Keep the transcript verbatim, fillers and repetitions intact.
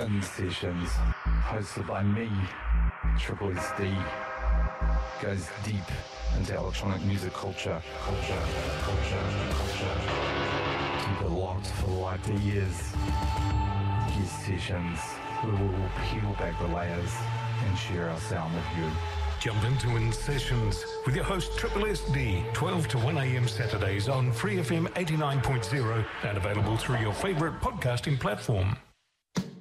In Sessions, hosted by me, Triple S D, goes deep into electronic music culture, culture, culture, culture. Keep it locked for like the years. Guest Sessions, where we will peel back the layers and share our sound with you. Jump into In Sessions with your host Triple S D, twelve to one a.m. Saturdays on Free F M eighty-nine point zero and available through your favourite podcasting platform.